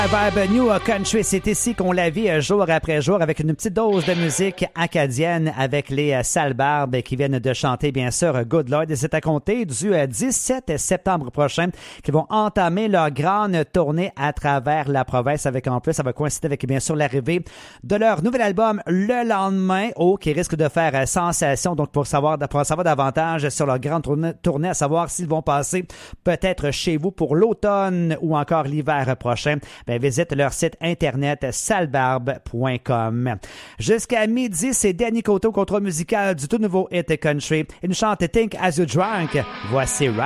Vibe New Country, c'est ici qu'on la vit jour après jour avec une petite dose de musique acadienne avec les Sales Barbes qui viennent de chanter bien sûr Good Lord et c'est à compter du 17 septembre prochain qu'ils vont entamer leur grande tournée à travers la province avec en plus ça va coïncider avec bien sûr l'arrivée de leur nouvel album le lendemain qui risque de faire sensation donc pour savoir davantage sur leur grande tournée à savoir s'ils vont passer peut-être chez vous pour l'automne ou encore l'hiver prochain. Visite leur site internet salesbarbes.com. Jusqu'à midi, c'est Danny Coteau, contrôle musical du tout nouveau Hit Country. Il nous chante Think As You Drunk. Voici